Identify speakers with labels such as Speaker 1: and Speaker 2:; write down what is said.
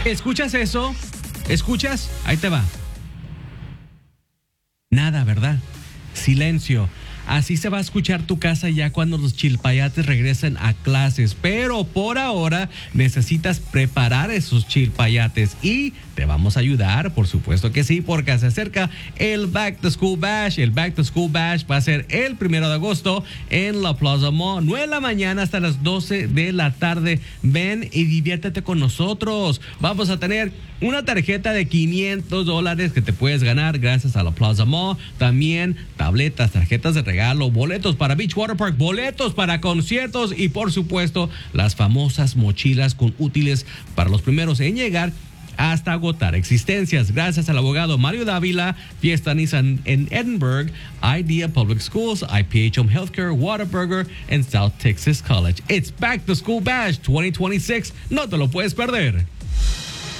Speaker 1: ¿Escuchas eso? ¿Escuchas? Ahí te va. Nada, ¿verdad? Silencio. Así se va a escuchar tu casa ya cuando los chilpayates regresen a clases. Pero por ahora necesitas preparar esos chilpayates y te vamos a ayudar, por supuesto que sí, porque se acerca el Back to School Bash. El Back to School Bash va a ser el 1 de agosto en la Plaza Mall, 9 de la mañana hasta las 12 de la tarde. Ven y diviértete con nosotros. Vamos a tener una tarjeta de $500 que te puedes ganar gracias a la Plaza Mall. También tabletas, tarjetas de regalo, boletos para Beach Water Park, boletos para conciertos y por supuesto las famosas mochilas con útiles para los primeros en llegar hasta agotar existencias. Gracias al abogado Mario Dávila, Fiesta Nissan en Edinburgh, Idea Public Schools, IPH Home Healthcare, Whataburger, and South Texas College. It's Back to School Bash 2026. No te lo puedes perder.